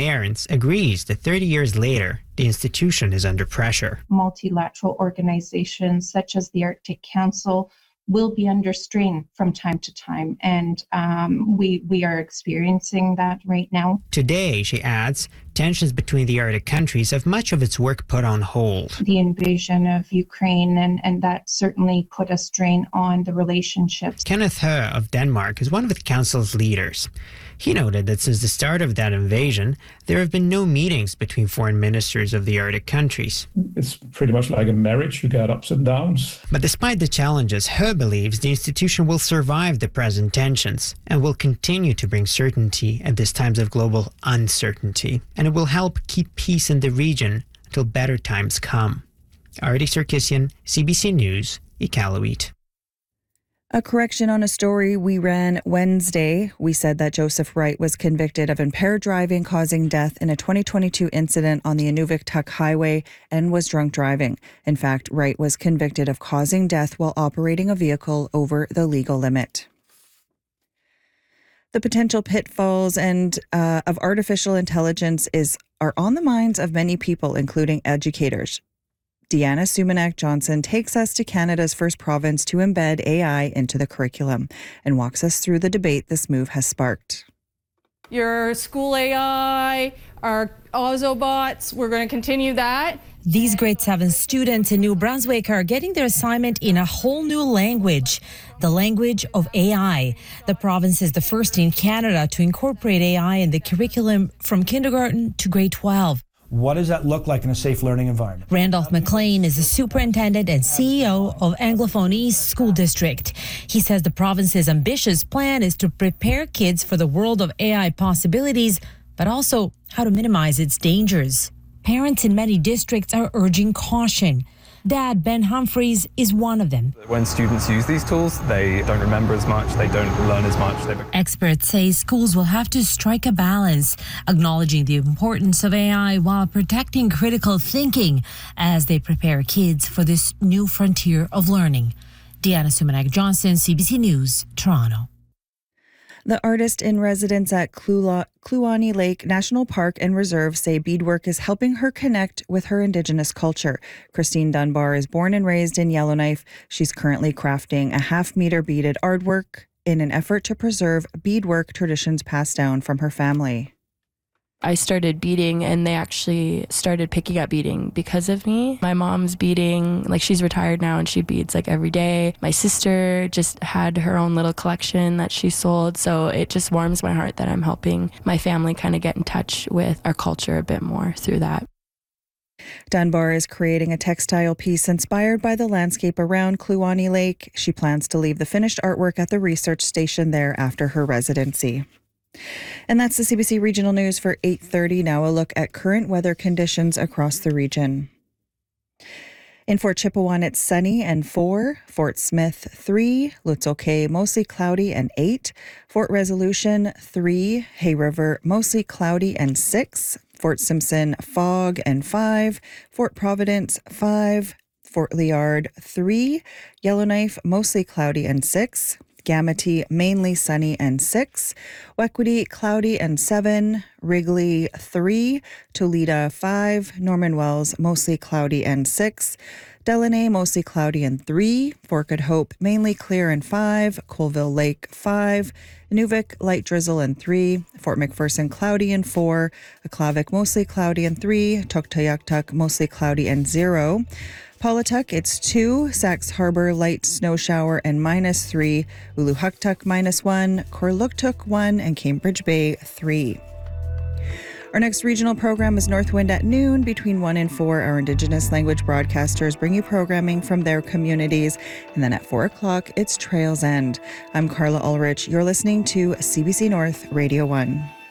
Behrens agrees that 30 years later, the institution is under pressure. Multilateral organizations such as the Arctic Council will be under strain from time to time, and we are experiencing that right now. Today, she adds, tensions between the Arctic countries have much of its work put on hold. The invasion of Ukraine, and that certainly put a strain on the relationships. Kenneth Høe of Denmark is one of the council's leaders. He noted that since the start of that invasion, there have been no meetings between foreign ministers of the Arctic countries. It's pretty much like a marriage. You get ups and downs. But despite the challenges, Høe believes the institution will survive the present tensions and will continue to bring certainty at these times of global uncertainty. And it will help keep peace in the region until better times come. Artie Sarkisian, CBC News, Iqaluit. A correction on a story we ran Wednesday. We said that Joseph Wright was convicted of impaired driving causing death in a 2022 incident on the Inuvik-Tuk Highway and was drunk driving. In fact, Wright was convicted of causing death while operating a vehicle over the legal limit. The potential pitfalls of artificial intelligence are on the minds of many people, including educators. Deanna Sumanak-Johnson takes us to Canada's first province to embed AI into the curriculum and walks us through the debate this move has sparked. Your school AI, our Ozobots, we're going to continue that. These grade 7 students in New Brunswick are getting their assignment in a whole new language, the language of AI. The province is the first in Canada to incorporate AI in the curriculum from kindergarten to grade 12. What does that look like in a safe learning environment? Randolph McLean is the superintendent and CEO of Anglophone East School District. He says the province's ambitious plan is to prepare kids for the world of AI possibilities, but also how to minimize its dangers. Parents in many districts are urging caution. Dad Ben Humphreys is one of them. When students use these tools, they don't remember as much, they don't learn as much. Experts say schools will have to strike a balance, acknowledging the importance of AI while protecting critical thinking as they prepare kids for this new frontier of learning. Deanna Sumanak-Johnson, CBC News, Toronto. The artist in residence at Kluane Lake National Park and Reserve say beadwork is helping her connect with her Indigenous culture. Christine Dunbar is born and raised in Yellowknife. She's currently crafting a half-meter beaded artwork in an effort to preserve beadwork traditions passed down from her family. I started beading and they actually started picking up beading because of me. My mom's beading, like she's retired now and she beads like every day. My sister just had her own little collection that she sold. So it just warms my heart that I'm helping my family kind of get in touch with our culture a bit more through that. Dunbar is creating a textile piece inspired by the landscape around Kluane Lake. She plans to leave the finished artwork at the research station there after her residency. And that's the CBC Regional News for 8:30. Now a look at current weather conditions across the region. In Fort Chipewyan, it's sunny and 4. Fort Smith, 3. Lutzoke, mostly cloudy and 8. Fort Resolution, 3. Hay River, mostly cloudy and 6. Fort Simpson, fog and 5. Fort Providence, 5. Fort Liard, 3. Yellowknife, mostly cloudy and 6. Gamity, mainly sunny and 6. Wequity, cloudy and 7. Wrigley, 3. Toledo, 5. Norman Wells, mostly cloudy and 6. Delaney, mostly cloudy and 3. Fort Good Hope, mainly clear and 5. Colville Lake, 5. Inuvik, light drizzle and 3. Fort McPherson, cloudy and 4. Aklavik, mostly cloudy and 3. Tuktoyaktuk, mostly cloudy and 0. Paulatuk, it's 2. Sax Harbor, light snow shower and -3. Uluhuktuk, -1. Korluktuk, 1. And Cambridge Bay, 3. Our next regional program is Northwind at noon. Between 1 and 4, our Indigenous language broadcasters bring you programming from their communities. And then at 4 o'clock, it's Trails End. I'm Carla Ulrich. You're listening to CBC North Radio 1.